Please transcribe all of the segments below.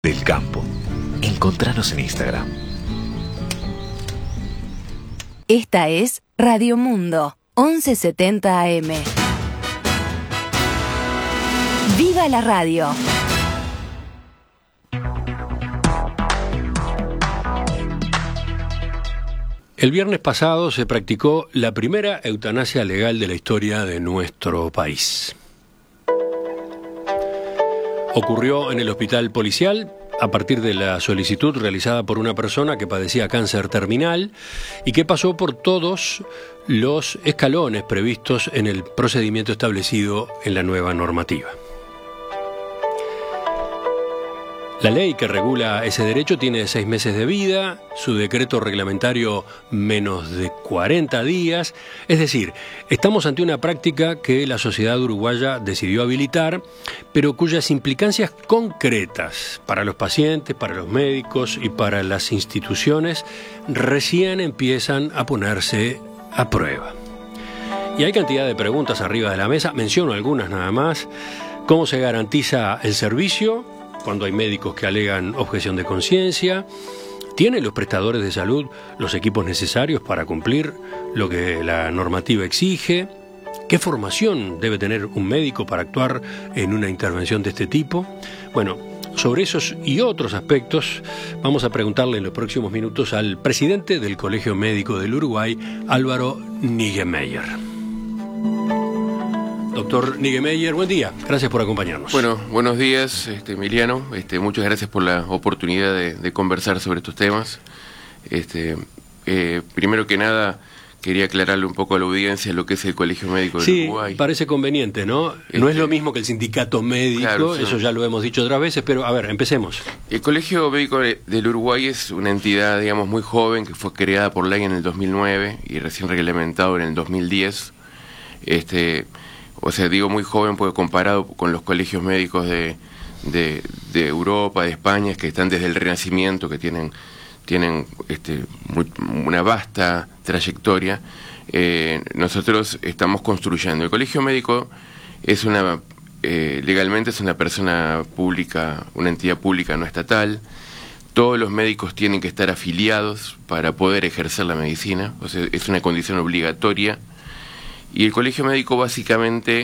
del campo. Encontranos en Instagram. Esta es Radio Mundo, 1170 AM. ¡Viva la radio! El viernes pasado se practicó la primera eutanasia legal de la historia de nuestro país. Ocurrió en el hospital policial a partir de la solicitud realizada por una persona que padecía cáncer terminal y que pasó por todos los escalones previstos en el procedimiento establecido en la nueva normativa. La ley que regula ese derecho tiene 6 meses de vida, su decreto reglamentario menos de 40 días, es decir, estamos ante una práctica que la sociedad uruguaya decidió habilitar, pero cuyas implicancias concretas para los pacientes, para los médicos y para las instituciones recién empiezan a ponerse a prueba. Y hay cantidad de preguntas arriba de la mesa, menciono algunas nada más. ¿Cómo se garantiza el servicio cuando hay médicos que alegan objeción de conciencia? ¿Tienen los prestadores de salud los equipos necesarios para cumplir lo que la normativa exige? ¿Qué formación debe tener un médico para actuar en una intervención de este tipo? Bueno, sobre esos y otros aspectos vamos a preguntarle en los próximos minutos al presidente del Colegio Médico del Uruguay, Álvaro Niggemeier. Doctor Niggemeier, buen día. Gracias por acompañarnos. Bueno, buenos días, Emiliano. Muchas gracias por la oportunidad de conversar sobre estos temas. Primero que nada, quería aclararle un poco a la audiencia lo que es el Colegio Médico del Uruguay. Sí, parece conveniente, ¿no? No es lo mismo que el sindicato médico, claro, sí. Eso ya lo hemos dicho otras veces, pero a ver, empecemos. El Colegio Médico del Uruguay es una entidad, digamos, muy joven, que fue creada por ley en el 2009 y recién reglamentado en el 2010. O sea, digo muy joven porque comparado con los colegios médicos de Europa, de España, que están desde el Renacimiento, que tienen una vasta trayectoria, nosotros estamos construyendo. El colegio médico es legalmente es una persona pública, una entidad pública no estatal. Todos los médicos tienen que estar afiliados para poder ejercer la medicina, o sea, es una condición obligatoria. Y el colegio médico básicamente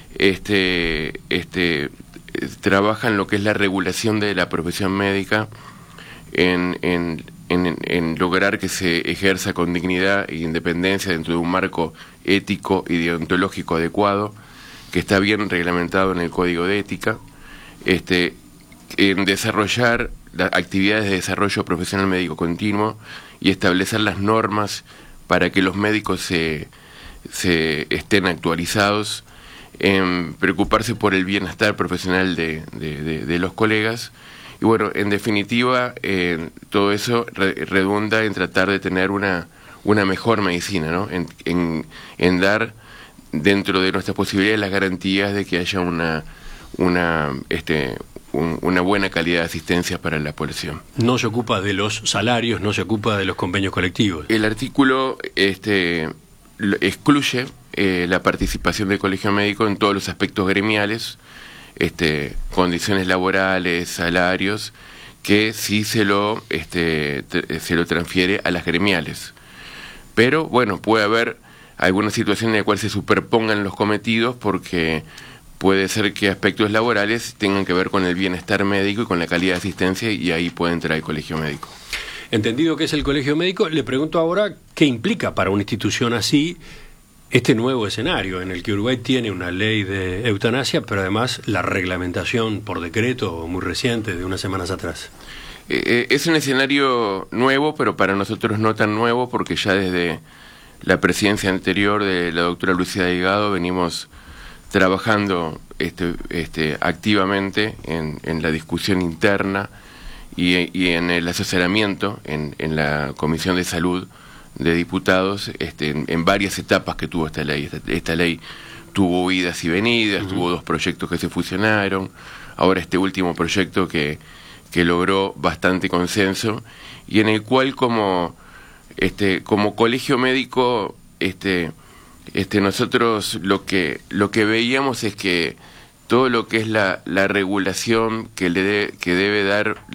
trabaja en lo que es la regulación de la profesión médica, en lograr que se ejerza con dignidad e independencia dentro de un marco ético y deontológico adecuado, que está bien reglamentado en el Código de Ética, en desarrollar las actividades de desarrollo profesional médico continuo y establecer las normas para que los médicos se estén actualizados, en preocuparse por el bienestar profesional de los colegas. Y bueno, en definitiva, todo eso redunda en tratar de tener una mejor medicina, ¿no? En dar dentro de nuestras posibilidades las garantías de que haya una buena calidad de asistencia para la población. No se ocupa de los salarios, no se ocupa de los convenios colectivos. El artículo excluye la participación del colegio médico en todos los aspectos gremiales, condiciones laborales, salarios, que sí se lo transfiere a las gremiales. Pero bueno, puede haber alguna situación en la cual se superpongan los cometidos, porque puede ser que aspectos laborales tengan que ver con el bienestar médico y con la calidad de asistencia, y ahí puede entrar el colegio médico. Entendido que es el colegio médico, le pregunto ahora qué implica para una institución así este nuevo escenario en el que Uruguay tiene una ley de eutanasia, pero además la reglamentación por decreto muy reciente de unas semanas atrás. Es un escenario nuevo, pero para nosotros no tan nuevo, porque ya desde la presidencia anterior de la doctora Lucía Delgado venimos trabajando activamente en la discusión interna y en el asesoramiento en la Comisión de Salud de Diputados, en varias etapas que tuvo esta ley. Esta ley tuvo idas y venidas, tuvo 2 proyectos que se fusionaron, ahora este último proyecto que logró bastante consenso, y en el cual como colegio médico nosotros lo que veíamos es que todo lo que es la regulación que debe dar